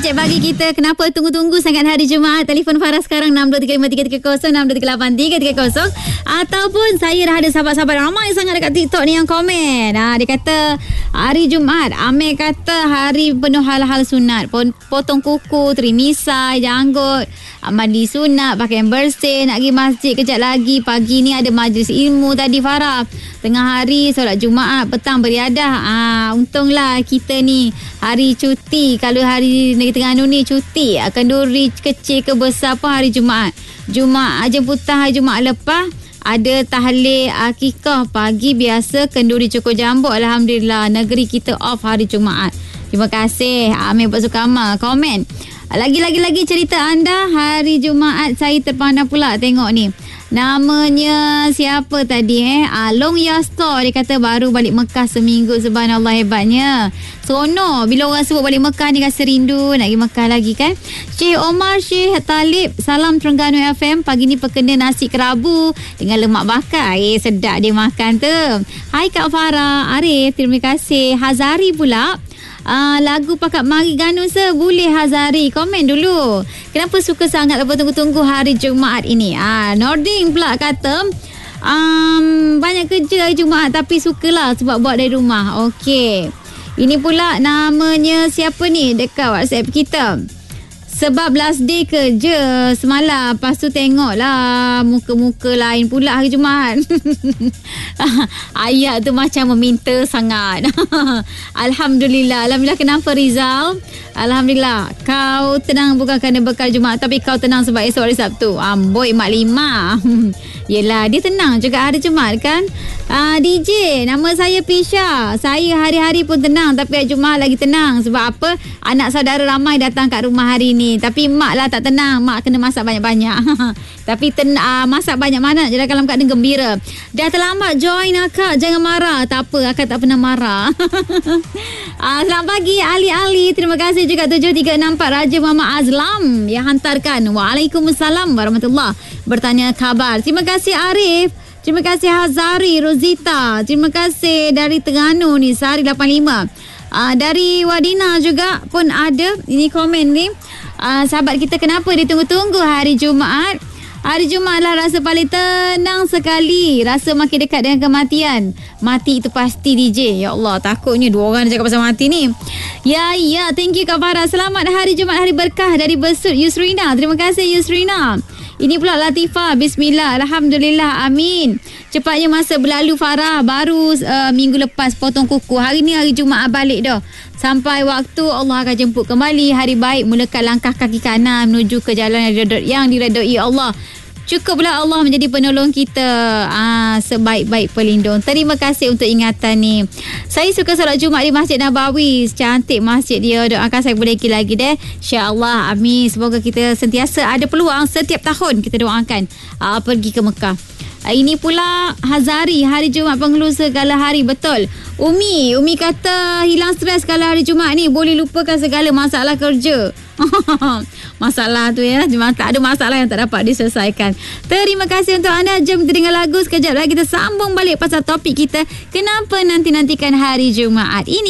Cek Pagi kita. Kenapa tunggu-tunggu sangat hari Jumaat? Telefon Farah sekarang 6235 6230330 ataupun saya dah ada sahabat-sahabat ramai sangat dekat TikTok ni yang komen. Dia kata hari Jumaat. Amir kata hari penuh hal-hal sunat. Potong kuku, trimisai, janggut, mandi sunat, pakaian bersih, nak pergi masjid kejap lagi. Pagi ni ada majlis ilmu tadi Farah. Tengah hari solat Jumaat, petang beriadah. Untunglah kita ni hari cuti. Kalau hari Negeri Terengganu ni cuti, kenduri kecil ke besar pun hari Jumaat. Jumaat jemputan hari Jumaat lepas ada tahlil akikah pagi biasa, kenduri cukup jambut. Alhamdulillah negeri kita off hari Jumaat. Terima kasih Amir Bersukama komen. Lagi cerita anda hari Jumaat. Saya terpandang pula tengok ni. Namanya siapa tadi Long Yasto. Dia kata baru balik Mekah seminggu. Subhanallah, hebatnya. Seronok bila orang sebut balik Mekah ni, rasa rindu nak pergi Mekah lagi kan. Syekh Omar Syekh Talib, salam Terengganu FM. Pagi ni perkena nasi kerabu dengan lemak bakar. Sedap dia makan tu. Hai Kak Farah, Arif, terima kasih. Hazari pula, lagu Pakat Mari Ganu boleh Hazari komen dulu. Kenapa suka sangat tunggu-tunggu hari Jumaat ini? Nording pula kata banyak kerja hari Jumaat tapi sukalah sebab buat dari rumah. Okey. Ini pula namanya siapa ni dekat WhatsApp kita. Sebab last day kerja semalam, lepas tu tengoklah muka-muka lain pula hari Jumaat. Ayat tu macam meminta sangat. Alhamdulillah. Kenapa Rizal? Alhamdulillah. Kau tenang bukan kerana bekal Jumaat, tapi kau tenang sebab esok hari Sabtu. Amboi Mak Lima. Yelah, dia tenang juga hari Jumaat kan. DJ, nama saya Pisha. Saya hari-hari pun tenang, tapi hari Jumaat lagi tenang. Sebab apa? Anak saudara ramai datang kat rumah hari ni. Tapi mak lah tak tenang. Mak kena masak banyak-banyak. Tapi masak banyak mana je dalam keadaan gembira. Dah terlambat join akak, jangan marah. Tak apa, akak tak pernah marah. Selamat pagi Ali. Terima kasih juga 7364 Raja Muhammad Azlam yang hantarkan. Waalaikumsalam warahmatullahi bertanya kabar. Terima kasih Arif. Terima kasih Hazari, Rosita. Terima kasih dari Terengganu ni, Sari 85. Dari Wadina juga pun ada. Ini komen ni. Sahabat kita, kenapa dia tunggu-tunggu hari Jumaat? Hari Jumaat lah rasa paling tenang sekali. Rasa makin dekat dengan kematian. Mati itu pasti DJ. Ya Allah, takutnya dua orang cakap pasal mati ni. Ya, thank you Kak Farah. Selamat hari Jumaat, hari berkah dari Besut Yusrina. Terima kasih Yusrina. Ini pula Latifah. Bismillah. Alhamdulillah. Amin. Cepatnya masa berlalu Farah. Baru minggu lepas potong kuku. Hari ni hari Jumaat balik dah. Sampai waktu Allah akan jemput kembali. Hari baik melekat langkah kaki kanan menuju ke jalan yang diredai Allah. Cukuplah Allah menjadi penolong kita, sebaik-baik pelindung. Terima kasih untuk ingatan ni. Saya suka solat Jumaat di Masjid Nabawi. Cantik masjid dia. Doakan saya boleh lagi deh. InsyaAllah. Amin. Semoga kita sentiasa ada peluang setiap tahun kita doakan pergi ke Mekah. Ini pula Hazari, hari Jumaat pengeluh segala hari. Betul. Umi kata hilang stres kalau hari Jumaat ni, boleh lupakan segala masalah kerja. Masalah tu ya, tak ada masalah yang tak dapat diselesaikan. Terima kasih untuk anda. Jom kita dengar lagu sekejap lagi. Kita sambung balik pasal topik kita, kenapa nanti-nantikan hari Jumaat ini.